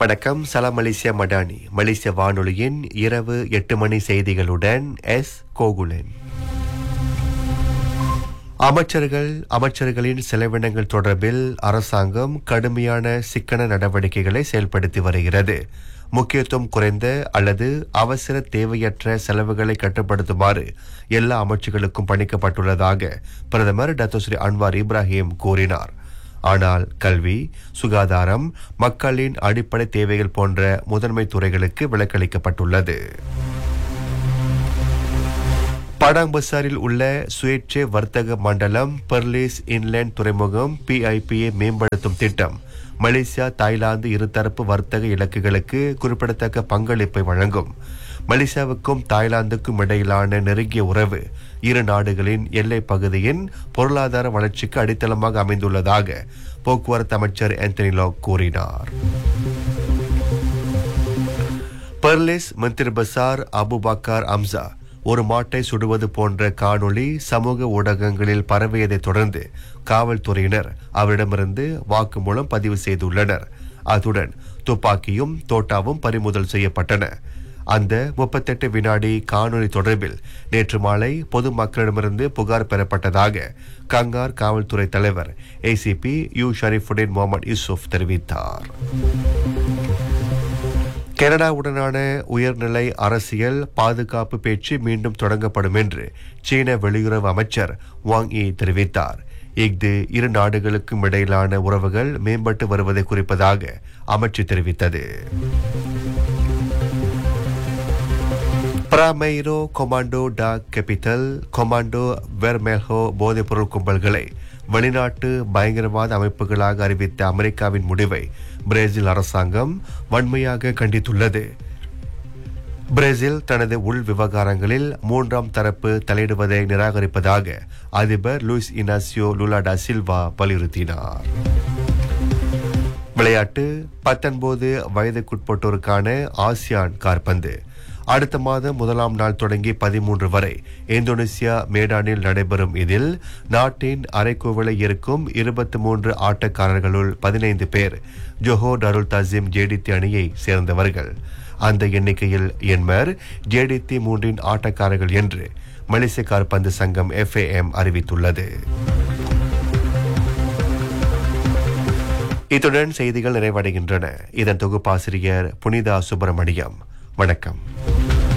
வணக்கம். சலாம் மலேசியா மடானி மலேசிய வானொலியின் இரவு 8 மணி செய்திகளுடன் கோகுலன். அமைச்சர்களின் செலவினங்கள் தொடர்பில் அரசாங்கம் கடுமையான சிக்கன நடவடிக்கைகளை செயல்படுத்தி வருகிறது. முக்கியத்துவம் குறைந்த அல்லது அவசர தேவையற்ற செலவுகளை கட்டுப்படுத்துமாறு எல்லா அமைச்சுகளுக்கும் பணிக்கப்பட்டுள்ளதாக பிரதமர் டத்தோஸ்ரீ அன்வார் இப்ராஹிம் கூறினார். ஆனால் கல்வி, சுகாதாரம், மக்களின் அடிப்படை தேவைகள் போன்ற முதன்மை துறைகளுக்கு விலக்களிக்கப்பட்டுள்ளது. படாங் பசாரில் உள்ள சுயேட்சை வர்த்தக மண்டலம் பெர்லிஸ் இன்லேண்ட் துறைமுகம் PIPயை மேம்படுத்தும் திட்டம் மலேசியா தாய்லாந்து இருதரப்பு வர்த்தக இலக்குகளுக்கு குறிப்பிடத்தக்க பங்களிப்பை வழங்கும். மலேசியாவுக்கும் தாய்லாந்துக்கும் இடையிலான நெருங்கிய உறவு இரு நாடுகளின் எல்லை பகுதியின் பொருளாதார வளர்ச்சிக்கு அடித்தளமாக அமைந்துள்ளதாக போக்குவரத்து அமைச்சர் ஆந்தனி லாக் கூறினார். பெர்லிஸ் மந்திரி பசார் அபுபக்கர் அம்சா ஒரு மாட்டை சுடுவது போன்ற காணொளி சமூக ஊடகங்களில் பரவியதை தொடர்ந்து காவல்துறையினர் அவரிடமிருந்து வாக்குமூலம் பதிவு செய்துள்ளனர். அத்துடன் துப்பாக்கியும் தோட்டாவும் பறிமுதல் செய்யப்பட்டன. அந்த 38 வினாடி காணொளி தொடர்பில் நேற்று மாலை பொதுமக்களிடமிருந்து புகார் பெறப்பட்டதாக கங்கார் காவல்துறை தலைவர் ACP யூ ஷரீஃபுடின் முகமது யூசுப் தெரிவித்தார். கனடாவுடனான உயர்நிலை அரசியல் பாதுகாப்பு பேச்சு மீண்டும் தொடங்கப்படும் என்று சீன வெளியுறவு அமைச்சர் வாங் யி தெரிவித்தார். இஃது இரு நாடுகளுக்கும் இடையிலான உறவுகள் மேம்பட்டு வருவதை குறிப்பதாக அமைச்சு தெரிவித்தது. பிராமெய்ரோ கொமாண்டோ டா கேபிட்டல் கொமாண்டோ வெர்மெல்ஹோ போதைப்பொருள் கும்பல்களை வெளிநாட்டு பயங்கரவாத அமைப்புகளாக அறிவித்த அமெரிக்காவின் முடிவை பிரேசில் அரசாங்கம் வன்மையாக கண்டித்துள்ளது. பிரேசில் தனது உள் விவகாரங்களில் மூன்றாம் தரப்பு தலையிடுவதை நிராகரிப்பதாக அதிபர் Luiz Inacio Lula da Silva வலியுறுத்தினார். விளையாட்டு 19 வயதுக்குட்பட்டோருக்கான ஆசியான் காற்பந்து அடுத்த மாதம் 1ஆம் நாள் தொடங்கி 13 வரை இந்தோனேசியா மேடானில் நடைபெறும். இதில் நாட்டின் அரைக்கோவலை இருக்கும் 23 ஆட்டக்காரர்களுள் 15 பேர் ஜோஹோ டருல் தசீம் JDT அணியை சேர்ந்தவர்கள். அந்த எண்ணிக்கையில் என்மர் JDT 3 ஆட்டக்காரர்கள் என்று மலேசிய காற்பந்து சங்கம் FAM அறிவித்துள்ளது. இத்துடன் செய்திகள் நிறைவடைகின்றன. இதன் தொகுப்பாசிரியர் புனிதா சுப்பிரமணியம். வணக்கம்.